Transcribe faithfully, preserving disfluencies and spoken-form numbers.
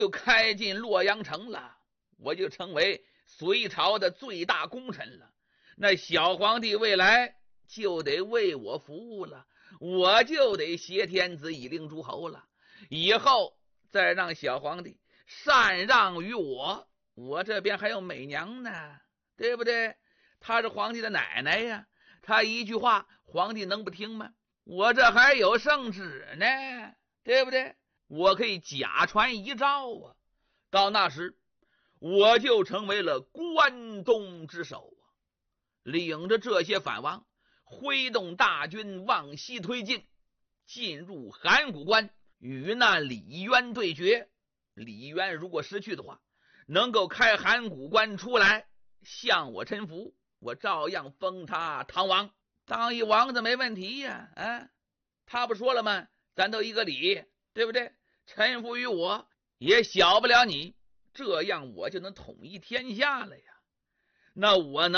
就开进洛阳城了，我就成为隋朝的最大功臣了。那小皇帝未来就得为我服务了，我就得挟天子以令诸侯了。以后再让小皇帝禅让于我，我这边还有美娘呢，对不对？她是皇帝的奶奶呀，她一句话皇帝能不听吗？我这还有圣旨呢，对不对？我可以假传遗诏啊，到那时我就成为了关东之首啊，领着这些反王挥动大军往西推进，进入函谷关与那李渊对决。李渊如果失去的话，能够开函谷关出来向我臣服，我照样封他唐王，当一王子没问题呀、啊！啊，他不说了吗？咱都一个理，对不对？臣服于我也小不了你，这样我就能统一天下了呀。那我能